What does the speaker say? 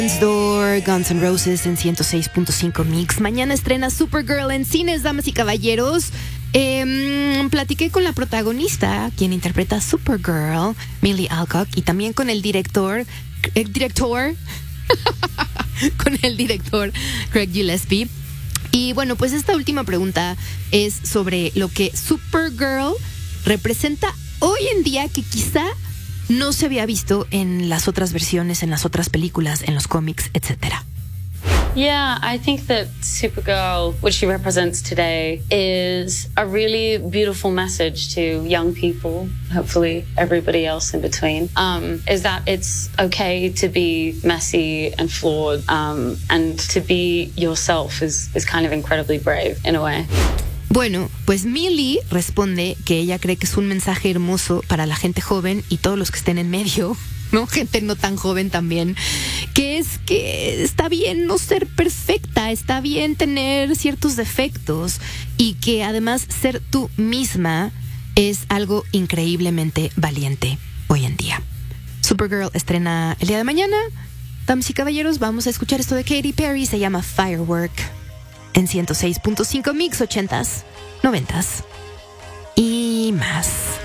Door, Guns N' Roses en 106.5 Mix. Mañana estrena Supergirl en cines, damas y caballeros. Platiqué con la protagonista, quien interpreta a Supergirl, Millie Alcock, y también con el director con el director Craig Gillespie. Y bueno, pues esta última pregunta es sobre lo que Supergirl representa hoy en día, que quizá no se había visto en las otras versiones, en las otras películas, en los cómics, etcétera. Yeah, I think that Supergirl, what she represents today, is a really beautiful message to young people, hopefully everybody else in between, is that it's okay to be messy and flawed, and to be yourself is kind of incredibly brave in a way. Bueno, pues Millie responde que ella cree que es un mensaje hermoso para la gente joven y todos los que estén en medio, ¿no? Gente no tan joven también, que es que está bien no ser perfecta, está bien tener ciertos defectos y que además ser tú misma es algo increíblemente valiente hoy en día. Supergirl estrena el día de mañana. Damas y caballeros, vamos a escuchar esto de Katy Perry, se llama Firework. En 106.5 Mix, 80s, 90s y más.